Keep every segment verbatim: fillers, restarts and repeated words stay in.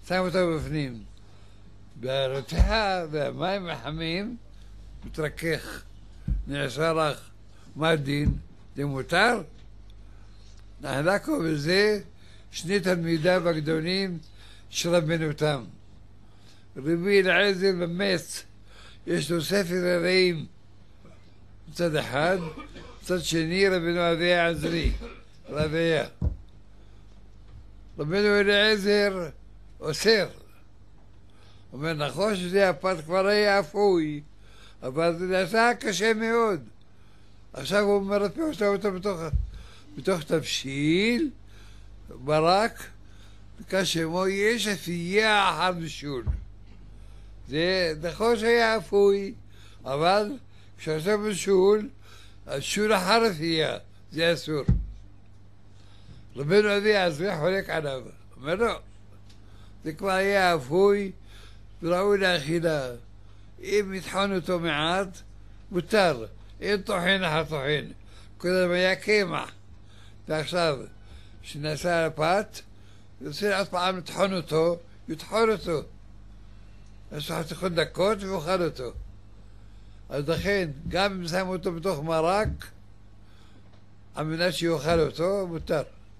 שם אותו בפנים. ברתיחה והמים החמים מתרכך, נעשה רך. מה הדין? זה מותר? נחלקו בזה שני תלמידיו הגדולים של רבנו תם. רבי אליעזר במץ, יש לו ספר הרעים מצד אחד, מצד שני רבנו אביה עזרי, רביה. רבנו אליעזר אוסר. אומר, נכון שזה הפת כבר היה אפוי, אבל זה נעשה קשה מאוד. עכשיו הוא מרפא אותו בתוך, בתוך תבשיל, ברק, כשמו יש אפייה אחר בישול. זה נכון שהיה אפוי, אבל כשעושה בישול, השול אחר אפייה, זה אסור. רבנו אבי עזרי חולק עליו, אומר לו, זה כבר היה אפוי וראוי לאכילה. אם יטחון אותו מעט, מותר. אין טוחן אחר טוחן. קודם היה קמח. ועכשיו, כשנעשה על הפת, יוצא עוד פעם לטחון אותו, יטחון אותו. יש לך תכון דקות ואוכל אותו. אז לכן, גם אם שם אותו בתוך מרק, על מנת שיאכל אותו, מותר.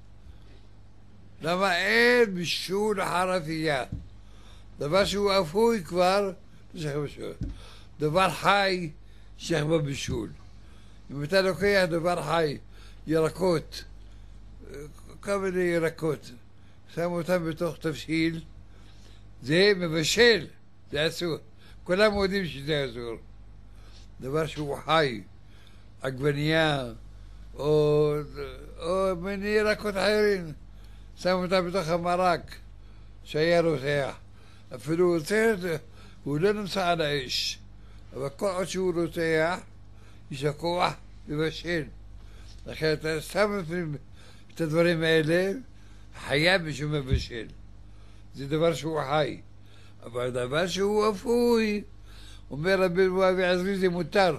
למה אין בישול אחר אפייה? דבר שהוא אפוי כבר, לא שייך בישול. דבר חי, שייך בבישול. אם אתה לוקח דבר חי, ירקות, כל מיני ירקות, שם אותם בתוך תבשיל, זה מבשל, זה אסור. כולם יודעים שזה אסור. דבר שהוא חי, עגבנייה, או, או מיני ירקות אחרים, שם אותם בתוך המרק שהיה רותח. אפילו הוא רותח, הוא לא נמצא על האש. אבל כל עוד שהוא רותח, יש לו כוח לבשל. לכן אתה שם את הדברים האלה, חייב בשביל מבשל. זה דבר שהוא חי. אבל דבר שהוא אפוי, אומר רבנו אבי עזרי, זה מותר.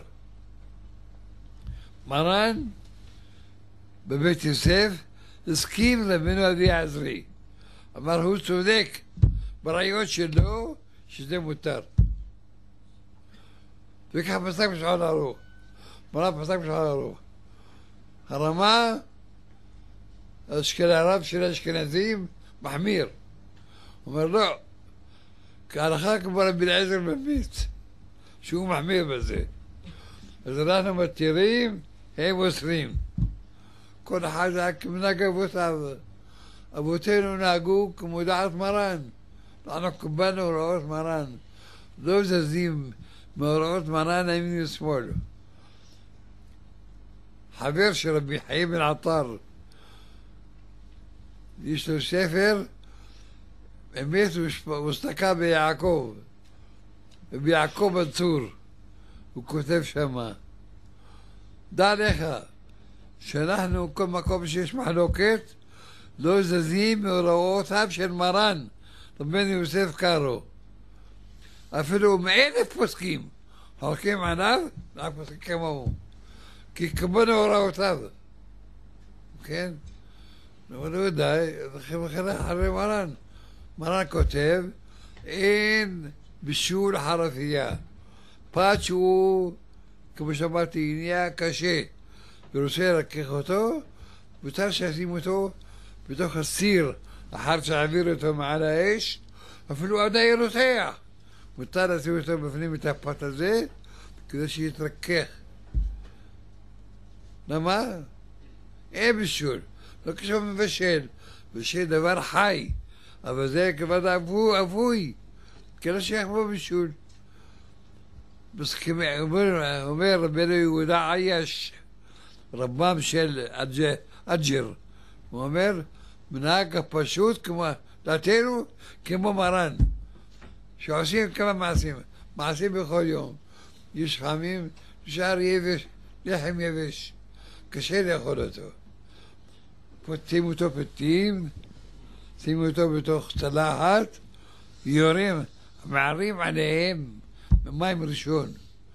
מרן בבית יוסף הסכים רבנו אבי עזרי. אמר, הוא צודק ברעיון שלו שזה מותר. וכך פסק בשולחן ערוך. מרן פסק בשולחן ערוך. הרמה, הרב של האשכנזים, מחמיר. הוא אומר, לא, כהלכה כמו רבי אליעזר ממליץ, שהוא מחמיר בזה. אז אנחנו מתירים, הם אוסרים. כל אחד היה כמנהג אבותיו. אבותינו נהגו כמו דעת מרן. אנחנו קיבלנו הוראות מרן. לא זזים מהוראות מרן הימין ושמאל. חבר של רבי חיים בן עטר, יש לו ספר, אמת וסתקה ביעקב, ביעקב בצור, הוא כותב שמה, דע לך שאנחנו כל מקום שיש מחלוקת לא זזים מהוראותיו של מרן רבנו יוסף קארו. אפילו מאלף פוסקים חולקים עליו, רק פוסקים כמוהו, כי כמונו הוראותיו. כן? אבל לא די, לכן אחרי מרן. מרן כותב, אין בישול חרפייה. פת שהוא, כמו שאמרתי, נהיה קשה ורוצה לקח אותו, מותר שישים אותו בתוך הסיר אחר שהעביר אותו מעל האש, אפילו עדיין רותח. מותר לשים אותו בפנים את הפת הזה כדי שיתרכך. למה? אין בישול. לא כשהוא מבשל, מבשל דבר חי, אבל זה כבר אבוי, אבוי, כי לא שייך בו בישול. אומר רבנו יהודה עייש, רבם של אג'ר, הוא אומר, מנהג הפשוט כמו, דעתנו כמו מרן, שעושים כמה מעשים, מעשים בכל יום. יש חמים, נשאר יבש, לחם יבש, קשה לאכול אותו. פותחים אותו פתים, שימו אותו בתוך צלחת, יורים, מערים עליהם במים ראשון,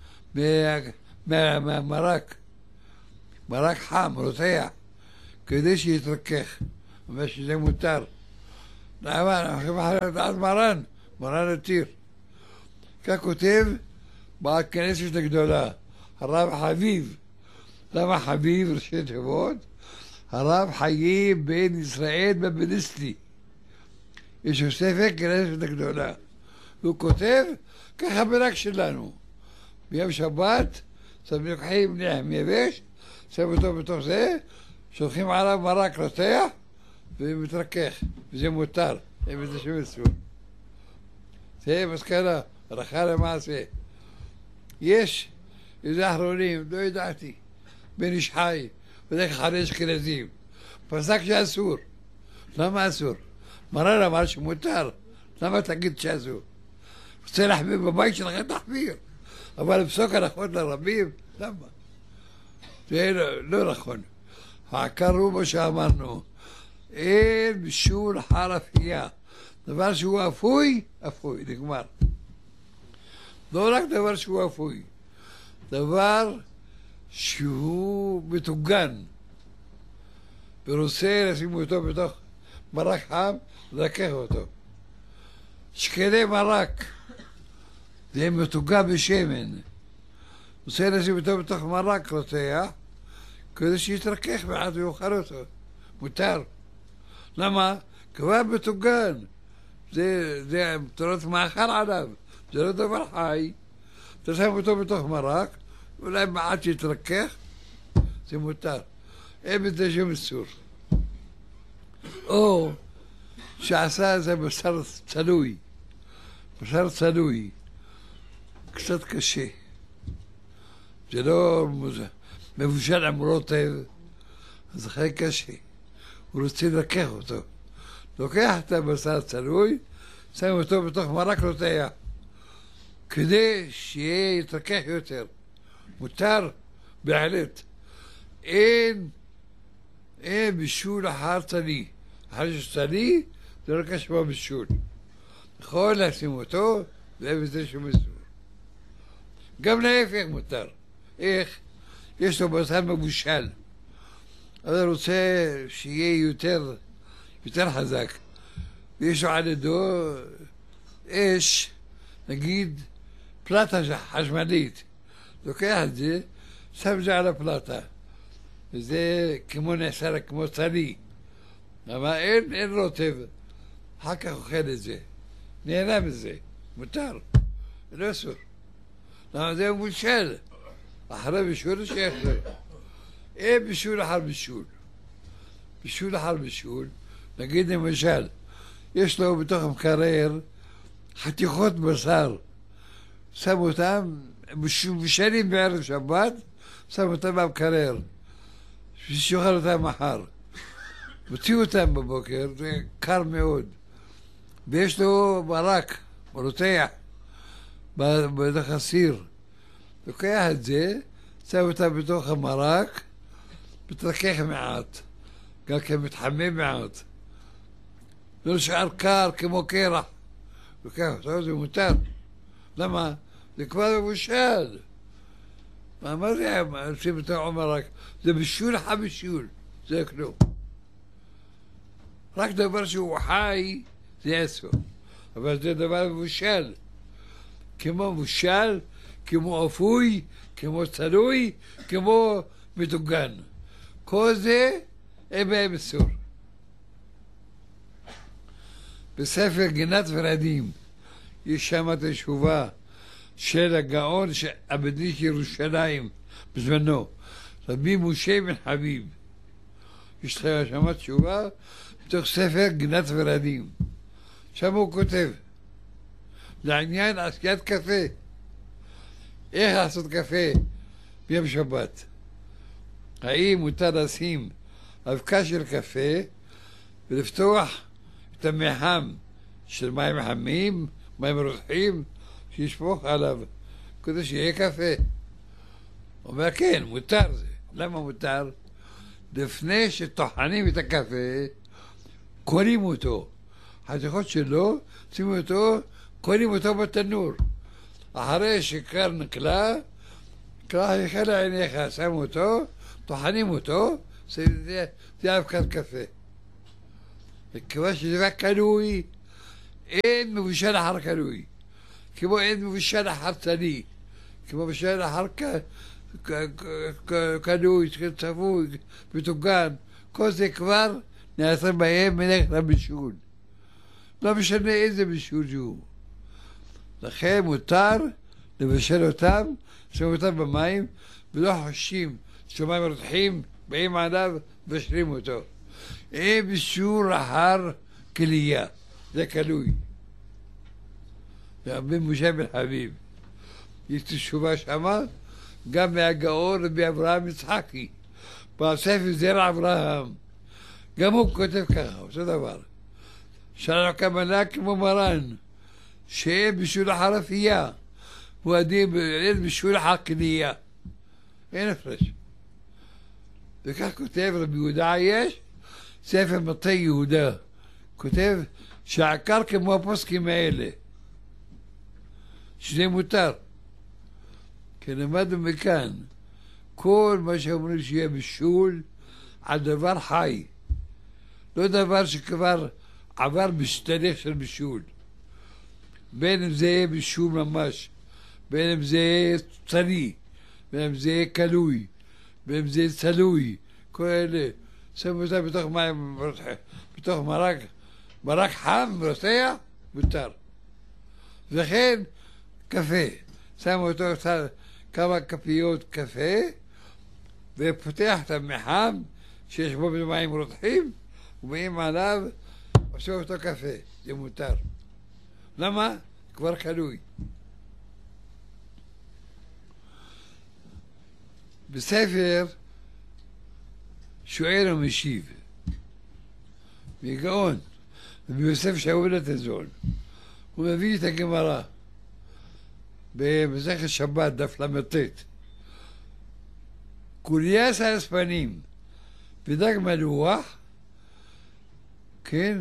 מהמרק, מרק חם, רותח, כדי שיתרכך, אבל שזה מותר. למה? אנחנו הולכים אחרי דעת מרן, מרן התיר. כך כותב בכנסת הגדולה, הרב חביב. למה חביב? ראשי תיבות? הרב חיים בן ישראל בבניסטי. יש לו ספר כנסת הגדולה. הוא כותב, ככה מנהג שלנו. ביום שבת, שמים לוקחים לחם יבש, שמים אותו בתוך זה, שולחים עליו מרק רותח, ומתרכך, וזה מותר, אין בזה שום איסור. זה מסקנה, הלכה למעשה. יש, איזה אחרונים, לא ידעתי, בן איש חי, בדרך כלל אשכנזים, פסק שאסור. למה אסור? מרן אמר שמותר, למה תגיד שאסור? רוצה להחמיר בבית שלך, תחמיר. אבל לפסוק הנחות לרבים, למה? זה לא, לא נכון. העיקר הוא מה שאמרנו, אין בישול חרפייה. דבר שהוא אפוי, אפוי, נגמר. לא רק דבר שהוא אפוי, דבר שהוא מטוגן. ורוצה לשים אותו בתוך מרק חם, לקח אותו. שקדי מרק, זה מטוגן בשמן. רוצה לשים אותו בתוך מרק רותח, כדי שיתרכך מעט ויאכל אותו. מותר. למה? כבר מטוגן. זה, זה תורת מאכל עליו. זה לא דבר חי. אתה שם אותו בתוך מרק, אולי מעט שיתרכך, זה מותר. אין בזה שום איסור. או שעשה איזה בשר צלוי. בשר צלוי. קצת קשה. זה לא מבושל עם רוטב, אז אחרי קשה. הוא רוצה לקח אותו. לוקח את הבשר הצלוי, שם אותו בתוך מרק רותח, כדי שיהיה יתרכך יותר. מותר בהחלט. אין, אין בישול אחר צלי. אחר שצלי, זה לא קשור בבישול. יכול לשים אותו, ואין בזה שום איסור. גם להפך מותר. איך? יש לו בשר מבושל. אז הוא רוצה שיהיה יותר, יותר חזק. ויש לו על ידו אש, נגיד, פלטה חשמלית. לוקח את זה, שם את זה על הפלטה. וזה כמו נעשה, כמו צלי. אבל אין, אין רוטב. אחר כך אוכל את זה. נהנה מזה. מותר. לא אסור. למה זה מבושל. אחרי בישול שאחרי. אין בישול אחר בישול. בישול אחר בישול. נגיד למשל, יש לו בתוך המקרר חתיכות בשר. שם אותם, בשלים בערב שבת, שם אותם במקרר. שיאכל אותם מחר. מוציאו אותם בבוקר, זה קר מאוד. ויש לו מרק, רותח, בתוך הסיר. לוקח את זה, שם אותם בתוך המרק, מתרכך מעט, גם כן מתחמם מעט. לא נשאר קר כמו קרח. לוקח אותו, זה מותר. למה? זה כבר מבושל. מה, מה זה עושים את המרק? זה בישול אחר בישול, זה כלום. רק דבר שהוא חי, זה אסור. אבל זה דבר מבושל. כמו מבושל, כמו אפוי, כמו צלוי, כמו מטוגן. כל זה אין בהם איסור. בספר גינת ורדים יש שם את התשובה של הגאון הבדליק ירושלים בזמנו, רבי משה בן חביב. יש לך שם תשובה בתוך ספר גינת ורדים. שם הוא כותב לעניין עשיית קפה, איך לעשות קפה ביום שבת. האם מותר לשים אבקה של קפה ולפתוח את המחם של מים חמים, מים רותחים, שישפוך עליו כדי שיהיה קפה? הוא אומר כן, מותר זה. למה מותר? לפני שטוחנים את הקפה, קונים אותו. חתיכות שלו, שימו אותו, קונים אותו בתנור. אחרי שקר נקלה, קרח יחל עיניך, שמו אותו, טוחנים אותו, זה, זה אבקת קפה. וכיוון שזה רק קנוי, אין מבושל אחר קנוי. כמו אין מבושל אחר צני. כמו מבושל אחר קנוי, צפוי, מתוגן. כל זה כבר נעשה בהם מלאכת הבישול. לא משנה איזה בישול שהוא. לכן מותר לבשל אותם, שמים אותם במים, ולא חושים שמים רותחים, באים עליו ובשלים אותו. אין בישול אחר כליה, זה קנוי. רבי משה בן חביב. יש תשובה שמה, גם מהגאון רבי אברהם יצחקי, בספר זרע אברהם. גם הוא כותב ככה, אותו דבר. שלנו כמנה כמו מרן, שאין בישול אחר אפייה, הוא עדיין אין בישול אחר קנייה. אין הפרש. וכך כותב רבי יהודה יש, ספר מטה יהודה. כותב שהעקר כמו הפוסקים האלה. שזה מותר. כי למדנו מכאן, כל מה שאומרים שיהיה בישול על דבר חי. לא דבר שכבר עבר בתהליך של בישול. בין אם זה יהיה בישול ממש, בין אם זה יהיה צני, בין אם זה יהיה קלוי, בין אם זה יהיה צלוי, כל אלה. שמו אותה בתוך מים, בתוך מרק, מרק חם ורותח, מותר. וכן, קפה. שמו אותו כמה כפיות קפה, ופותח את המחם שיש בו מים רותחים, ובאים עליו, עושים אותו קפה. זה מותר. למה? כבר קלוי. בספר שואל ומשיב, מגאון, וביוסף שאול התזון, הוא מביא את הגמרא במסכת שבת, דף למ"ט. קוליאס על הספנים ודג מלוח, כן,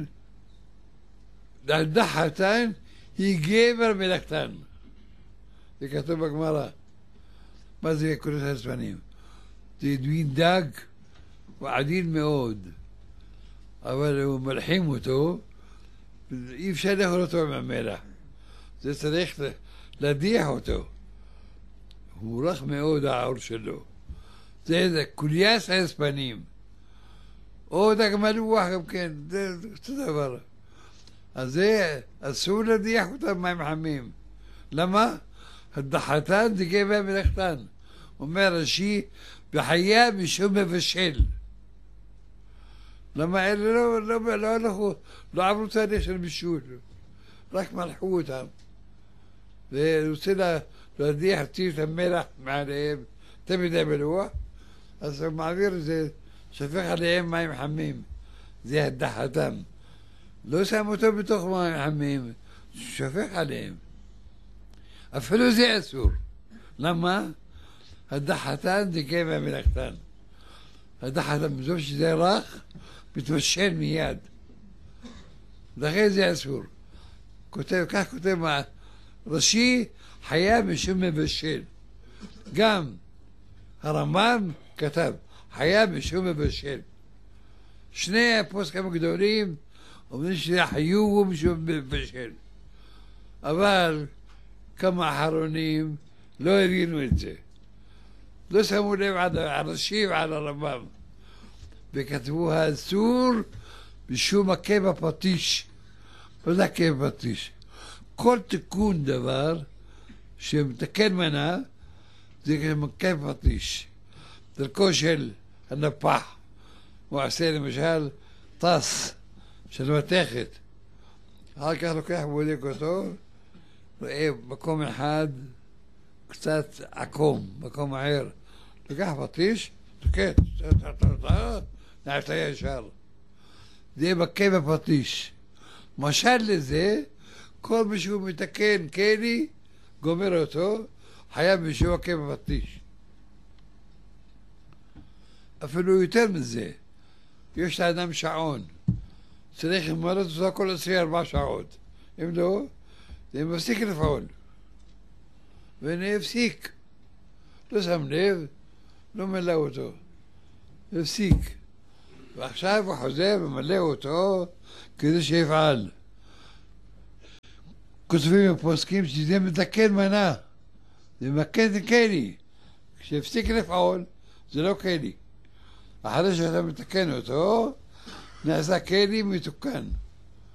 דח חתן היא גבר מלאכתן. זה כתוב בגמרא. מה זה קוליאס על הספנים? זה דין דג, הוא עדין מאוד, אבל הוא מלחים אותו, אי אפשר לאכול אותו עם המלח. זה צריך להדיח אותו. הוא רך מאוד העור שלו. זה קוליאס על הספנים. או דג מלוח גם כן, זה אותו דבר. אז זה אסור להדיח אותם מים חמים. למה? הדחתן זה גבר מלאכתן. אומר רש"י, וחיה משום מבשל. למה אלה לא, לא, לא, לא, לא עברו תהליך של בישול, רק מלחו אותם. ורוצה להדיח את המלח מעליהם, תמיד המלוח, אז הוא מעביר את זה, שפך עליהם מים חמים. זה הדחתם. לא שם אותו בתוך מים חמים, שפך עליהם. אפילו זה אסור. למה? הדחתן זה גבר מלאכתן. הדחתן, בסוף שזה רך, מתבשל מיד. לכן זה אסור. כותב, כך כותב מה? רש"י חיה משום מבשל. גם הרמב"ם כתב, חיה משום מבשל. שני הפוסקים הגדולים אומרים שזה חיוב משום מבשל. אבל כמה אחרונים לא הבינו את זה. לא שמו לב על הרש"י ועל הרמב"ם. וכתבו האסור משום מכה בפטיש. מה זה מכה בפטיש? כל תיקון דבר שמתקן מנה זה מכה בפטיש. דרכו של הנפח. הוא עושה למשל טס של מתכת. אחר כך לוקח ובודק אותו, רואה מקום אחד קצת עקום, מקום אחר. לוקח פטיש, תוקט, נעשה ישר. זה מכה בפטיש. משל לזה, כל מי שהוא מתקן כלי, גומר אותו, חייב מישהו מכה בפטיש. אפילו יותר מזה, יש לאדם שעון, צריך למלא אותו כל עשרים וארבע שעות. אם לא, זה מפסיק לפעול. והנה הפסיק. לא שם לב, לא מלא אותו. הפסיק. ועכשיו הוא חוזר וממלא אותו כדי שיפעל. כותבים ופוסקים שזה מתקן מנה, זה מתקן כלי. כשהפסיק לפעול, זה לא כלי. אחרי שאתה מתקן אותו, נעשה כלי מתוקן.